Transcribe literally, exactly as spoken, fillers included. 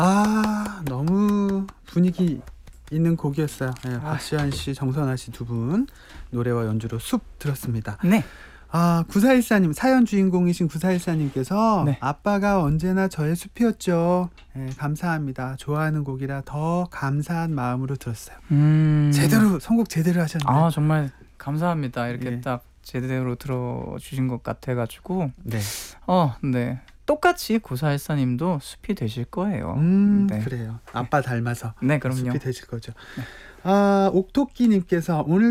아, 너무 분위기 있는 곡이었어요. 네, 아. 박시환 씨, 정선아 씨 두 분 노래와 연주로 숲 들었습니다. 네. 아, 구사일사님, 사연 주인공이신 구사일사님께서 네. 아빠가 언제나 저의 숲이었죠. 네, 감사합니다. 좋아하는 곡이라 더 감사한 마음으로 들었어요. 음. 제대로 선곡 제대로 하셨네요. 아, 정말 감사합니다. 이렇게 예. 딱 제대로 들어주신 것 같아가지고 네. 어, 네. 똑같이 구사일사님도 숲이 되실 거예요. 음, 네. 그래요. 아빠 닮아서 네, 그럼요. 숲이 되실 거죠. 아, 옥토끼님께서 오늘